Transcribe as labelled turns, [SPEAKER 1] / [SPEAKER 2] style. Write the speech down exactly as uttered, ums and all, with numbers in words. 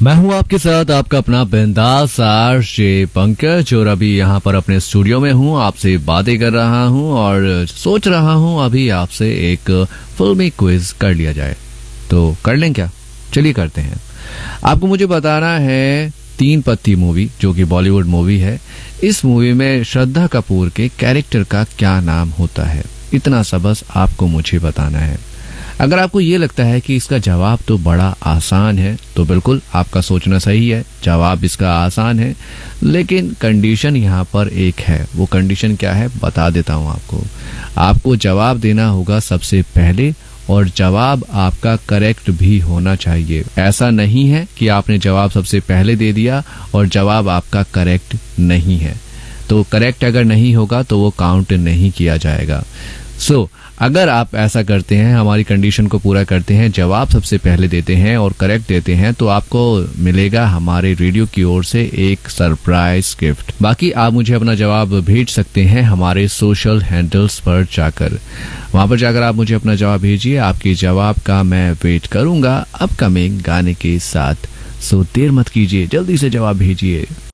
[SPEAKER 1] मैं हूं आपके साथ आपका अपना बिंदास आरजे पंकज और अभी यहाँ पर अपने स्टूडियो में हूँ, आपसे बातें कर रहा हूँ और सोच रहा हूँ अभी आपसे एक फिल्मी क्विज कर लिया जाए। तो कर लें क्या? चलिए करते हैं। आपको मुझे बताना है तीन पत्ती मूवी जो कि बॉलीवुड मूवी है, इस मूवी में श्रद्धा कपूर के कैरेक्टर का क्या नाम होता है? इतना सा बस आपको मुझे बताना है। अगर आपको ये लगता है कि इसका जवाब तो बड़ा आसान है तो बिल्कुल आपका सोचना सही है, जवाब इसका आसान है, लेकिन कंडीशन यहाँ पर एक है। वो कंडीशन क्या है बता देता हूँ आपको। आपको जवाब देना होगा सबसे पहले और जवाब आपका करेक्ट भी होना चाहिए। ऐसा नहीं है कि आपने जवाब सबसे पहले दे दिया और जवाब आपका करेक्ट नहीं है, तो करेक्ट अगर नहीं होगा तो वो काउंट नहीं किया जाएगा। सो so, अगर आप ऐसा करते हैं, हमारी कंडीशन को पूरा करते हैं, जवाब सबसे पहले देते हैं और करेक्ट देते हैं, तो आपको मिलेगा हमारे रेडियो की ओर से एक सरप्राइज गिफ्ट। बाकी आप मुझे अपना जवाब भेज सकते हैं हमारे सोशल हैंडल्स पर जाकर। वहां पर जाकर आप मुझे अपना जवाब भेजिए। आपके जवाब का मैं वेट करूंगा अपकमिंग गाने के साथ। सो देर मत कीजिए, जल्दी से जवाब भेजिए।